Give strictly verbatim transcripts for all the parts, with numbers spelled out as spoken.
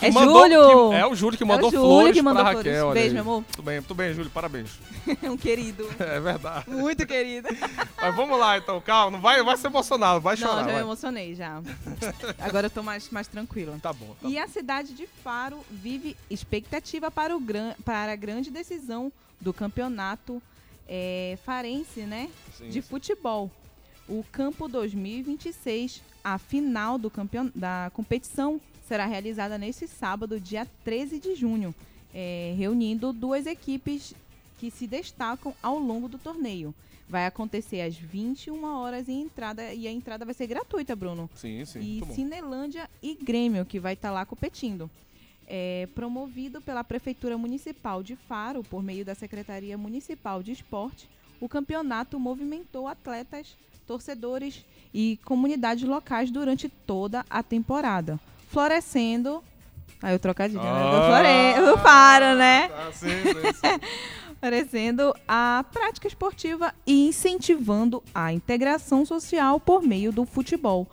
Que é mandou, Júlio! Que, é o Júlio que mandou é o Júlio flores que mandou pra flores. Raquel. Beijo, meu amor. Tudo bem, muito bem, Júlio, parabéns. um querido. É verdade. Muito querido. Mas vamos lá, então, calma, não vai, vai se emocionar, não vai chorar. Não, já vai. me emocionei, já. Agora eu tô mais, mais tranquila. Tá bom. Tá e bom. a cidade de Faro vive expectativa para, o gran, para a grande decisão do campeonato é, farense, né? Sim, de sim. futebol. O Campo dois mil e vinte e seis, a final do campeon... da competição, será realizada neste sábado, dia treze de junho, é, reunindo duas equipes que se destacam ao longo do torneio. Vai acontecer às vinte e uma horas e, entrada, e a entrada vai ser gratuita, Bruno. Sim, sim. E muito bom. Cinelândia e Grêmio, que vai estar lá competindo. É, promovido pela Prefeitura Municipal de Faro, por meio da Secretaria Municipal de Esporte, o campeonato movimentou atletas, torcedores e comunidades locais durante toda a temporada, florescendo... Aí o trocadilho, Ah, né? Do Flore... o Faro, né? Ah, sim, sim, sim. Florescendo a prática esportiva e incentivando a integração social por meio do futebol.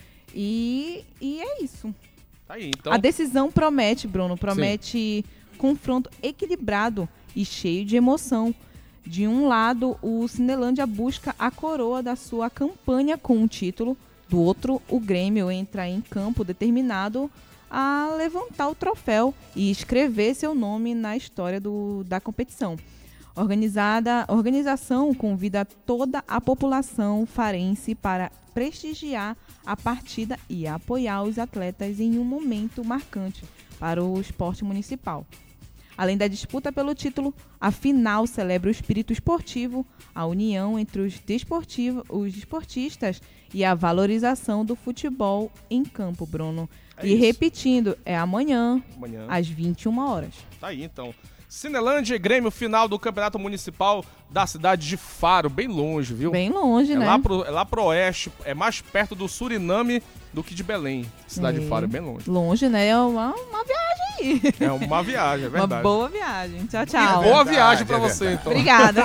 E, e é isso. Tá aí, então. A decisão promete, Bruno, promete Sim. confronto equilibrado e cheio de emoção. De um lado, o Cinelândia busca a coroa da sua campanha com o título. Do outro, o Grêmio entra em campo determinado a levantar o troféu e escrever seu nome na história do, da competição. Organizada, a organização convida toda a população farense para prestigiar a partida e apoiar os atletas em um momento marcante para o esporte municipal. Além da disputa pelo título, a final celebra o espírito esportivo, a união entre os, os esportistas e a valorização do futebol em campo, Bruno. É e isso. repetindo, é amanhã, Amanhã. às vinte e uma horas. Tá aí, então. Cinelândia e Grêmio, final do Campeonato Municipal da cidade de Faro, bem longe, viu? Bem longe, é né? Lá pro, é lá pro oeste, é mais perto do Suriname do que de Belém. Cidade É. de Faro, é bem longe. Longe, né? É uma, uma viagem aí. É uma viagem, é verdade. Uma boa viagem. Tchau, E tchau. boa verdade, viagem pra é você, verdade. então. Obrigada.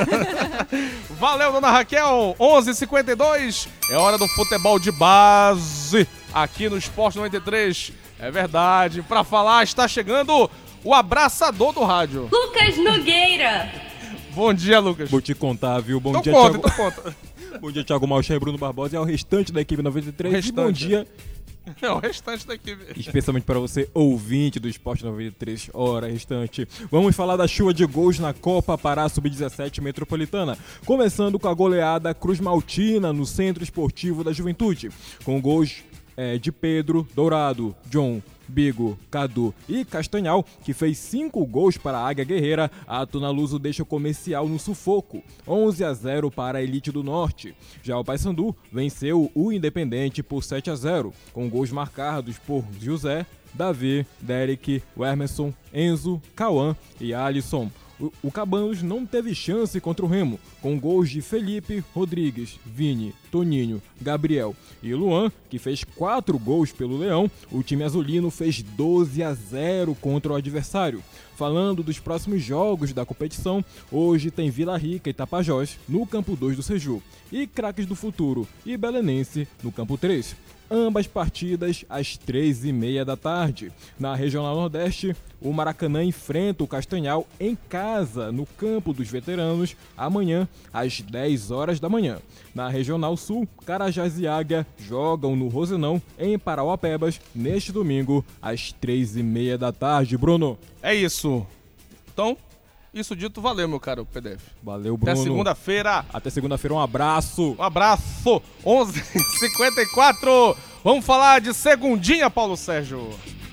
Valeu, dona Raquel. onze e cinquenta e dois. É hora do futebol de base aqui no Esporte noventa e três. É verdade. Pra falar, está chegando o abraçador do rádio. Lucas Nogueira. Bom dia, Lucas. Vou te contar, viu? Bom Então dia, conta, Thiago. então conta. Bom dia, Thiago Malcher e Bruno Barbosa e ao restante da equipe noventa e três. O restante, e bom dia, É o restante da equipe. especialmente para você, ouvinte do Esporte noventa e três. Hora restante. Vamos falar da chuva de gols na Copa Pará sub dezessete Metropolitana. Começando com a goleada Cruz Maltina no Centro Esportivo da Juventude. Com gols é, de Pedro, Dourado, John, Bigo, Cadu e Castanhal, que fez cinco gols para a Águia Guerreira, a Tuna Luso deixa o comercial no sufoco, onze a zero para a Elite do Norte. Já o Paysandu venceu o Independente por sete a zero, com gols marcados por José, Davi, Derek, Wermerson, Enzo, Cauã e Alisson. O, o Cabanos não teve chance contra o Remo, com gols de Felipe, Rodrigues, Vini, Toninho, Gabriel e Luan, que fez quatro gols pelo Leão. O time azulino fez doze a zero contra o adversário. Falando dos próximos jogos da competição, hoje tem Vila Rica e Tapajós no campo dois do Seju, e Craques do Futuro e Belenense no campo três. Ambas partidas às três e meia da tarde. Na Regional Nordeste, o Maracanã enfrenta o Castanhal em casa, no campo dos veteranos, amanhã às dez horas da manhã. Na Regional Sul, Carajás e Águia jogam no Rosenão, em Parauapebas, neste domingo, às três e meia da tarde. Bruno. É isso. Então, isso dito, valeu, meu caro P D F. Valeu, Bruno. Até segunda-feira. Até segunda-feira, um abraço. Um abraço. onze e cinquenta e quatro. Vamos falar de segundinha, Paulo Sérgio.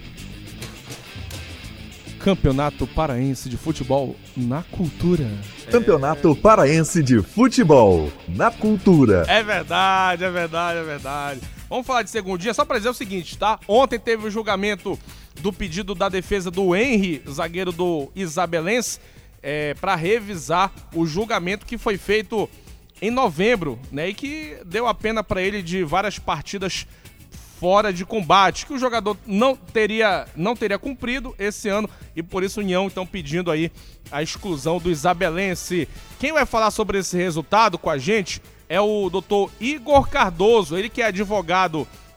Campeonato Paraense de Futebol na Cultura. Campeonato Paraense de Futebol na Cultura. É verdade, é verdade, é verdade. Vamos falar de segundinha, só pra dizer o seguinte, tá? Ontem teve o julgamento do pedido da defesa do Henry, zagueiro do Isabelense, é, para revisar o julgamento que foi feito em novembro, né? E que deu a pena para ele de várias partidas fora de combate, que o jogador não teria, não teria cumprido esse ano, e por isso o União então pedindo aí a exclusão do Isabelense. Quem vai falar sobre esse resultado com a gente é o doutor Igor Cardoso, ele que é advogado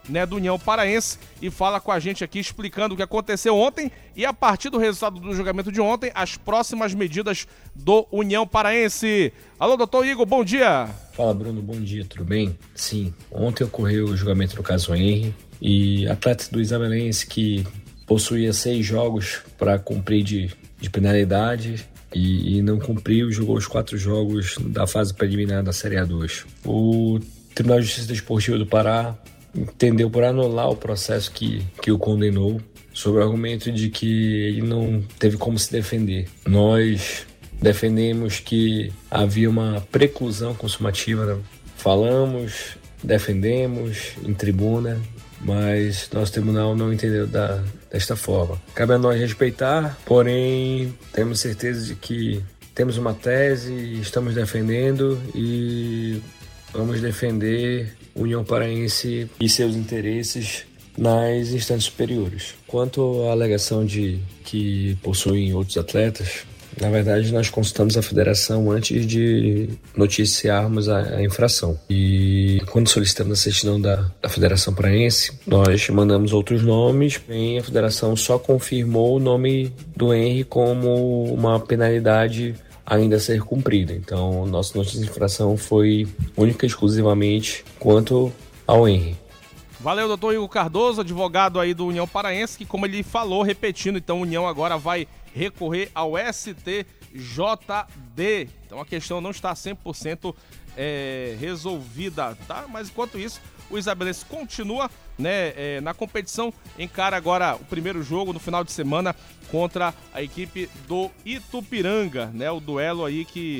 né, do União Paraense, e fala com a gente aqui explicando o que aconteceu ontem e, a partir do resultado do julgamento de ontem, as próximas medidas do União Paraense. Alô, doutor Igor, bom dia. Fala, Bruno, bom dia, tudo bem? Sim, ontem ocorreu o julgamento do caso Henry e atleta do Isabelense que possuía seis jogos para cumprir de, de penalidade e, e não cumpriu, jogou os quatro jogos da fase preliminar da Série A dois. O Tribunal de Justiça Desportiva do Pará entendeu por anular o processo que, que o condenou, sob o argumento de que ele não teve como se defender. Nós defendemos que havia uma preclusão consumativa, né? Falamos, defendemos em tribuna, mas nosso tribunal não entendeu da, desta forma. Cabe a nós respeitar, porém temos certeza de que temos uma tese, estamos defendendo e vamos defender União Paraense e seus interesses nas instâncias superiores. Quanto à alegação de que possuem outros atletas, na verdade nós consultamos a federação antes de noticiarmos a, a infração. E quando solicitamos a certidão da, da Federação Paraense, nós mandamos outros nomes, e a federação só confirmou o nome do Henry como uma penalidade ainda a ser cumprida. Então, nossa notícia de infração foi única e exclusivamente quanto ao Henry. Valeu, doutor Igor Cardoso, advogado aí do União Paraense, que, como ele falou, repetindo, então a União agora vai recorrer ao S T J D. Então a questão não está cem por cento é, resolvida, tá? Mas enquanto isso, o Isabelense continua, né, é, na competição, encara agora o primeiro jogo no final de semana contra a equipe do Itupiranga, né? O duelo aí que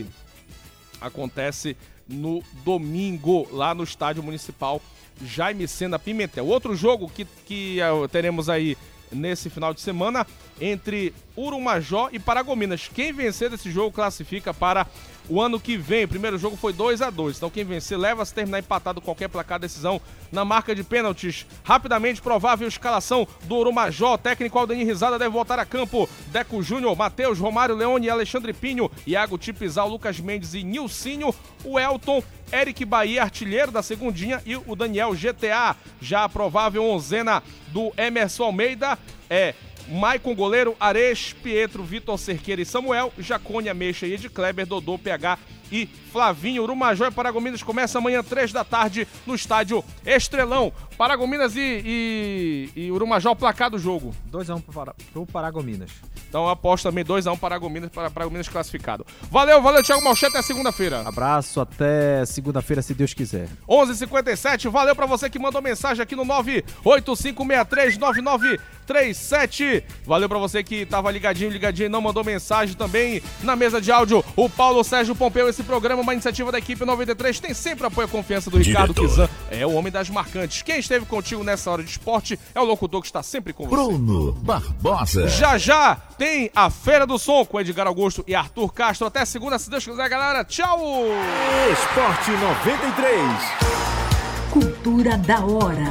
acontece no domingo, lá no Estádio Municipal Jaime Sena Pimentel. Outro jogo que, que uh, teremos aí nesse final de semana entre Urumajó e Paragominas. Quem vencer desse jogo classifica para o ano que vem. O primeiro jogo foi dois a dois, então quem vencer leva, se terminar empatado qualquer placar, decisão na marca de pênaltis. Rapidamente, provável escalação do Urumajó. Técnico Aldenir Risada deve voltar a campo. Deco Júnior, Matheus, Romário Leone, Alexandre Pinho, Iago Tipizal, Lucas Mendes e Nilcinho. O Elton, Eric Bahia, artilheiro da segundinha, e o Daniel G T A. Já a provável onzena do Emerson Almeida é Maicon goleiro, Ares, Pietro, Vitor Cerqueira e Samuel, Jacônia, Meixa e Ed Kleber, Dodô, P H e Flavinho. Urumajó e Paragominas começa amanhã, três da tarde, no estádio Estrelão. Paragominas e, e, e Urumajó, o placar do jogo. dois a um para o Paragominas. Então eu aposto também dois a um Paragominas, para Paragominas classificado. Valeu, valeu, Thiago Malchete, até segunda-feira. Abraço, até segunda-feira, se Deus quiser. onze e cinquenta e sete, valeu pra você que mandou mensagem aqui no nove oito cinco seis três nove nove três sete. Valeu pra você que tava ligadinho, ligadinho e não mandou mensagem também. Na mesa de áudio, o Paulo Sérgio Pompeu. Esse programa é uma iniciativa da equipe noventa e três, tem sempre apoio e confiança do Ricardo Kizan. É o homem das marcantes. Quem esteve contigo nessa hora de esporte é o locutor que está sempre com você. Bruno Barbosa. Já já tem a Feira do Som com Edgar Augusto e Arthur Castro. Até segunda, se Deus quiser, galera. Tchau! Esporte noventa e três. Cultura da hora.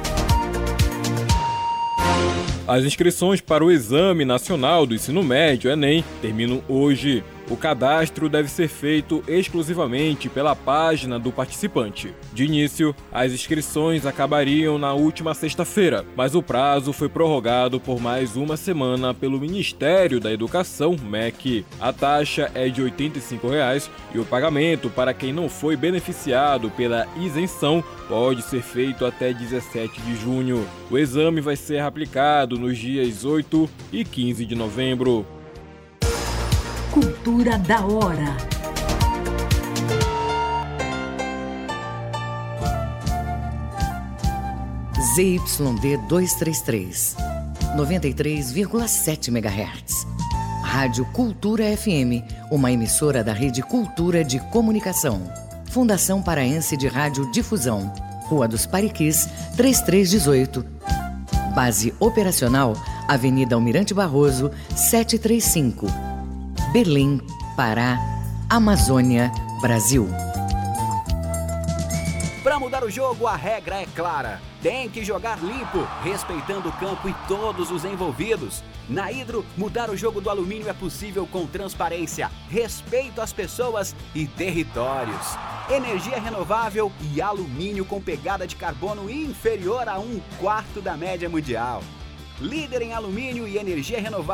As inscrições para o Exame Nacional do Ensino Médio, Enem, terminam hoje. O cadastro deve ser feito exclusivamente pela página do participante. De início, as inscrições acabariam na última sexta-feira, mas o prazo foi prorrogado por mais uma semana pelo Ministério da Educação, M E C. A taxa é de oitenta e cinco reais e o pagamento para quem não foi beneficiado pela isenção pode ser feito até dezessete de junho. O exame vai ser aplicado nos dias oito e quinze de novembro. Cultura da hora. Z Y D duzentos e trinta e três, noventa e três vírgula sete megahertz. Rádio Cultura F M, uma emissora da Rede Cultura de Comunicação. Fundação Paraense de Rádio Difusão. Rua dos Pariquis, trinta e três dezoito. Base operacional, Avenida Almirante Barroso, setecentos e trinta e cinco. Belém, Pará, Amazônia, Brasil. Para mudar o jogo, a regra é clara. Tem que jogar limpo, respeitando o campo e todos os envolvidos. Na Hidro, mudar o jogo do alumínio é possível com transparência, respeito às pessoas e territórios. energia renovável e alumínio com pegada de carbono inferior a um quarto da média mundial. Líder em alumínio e energia renovável.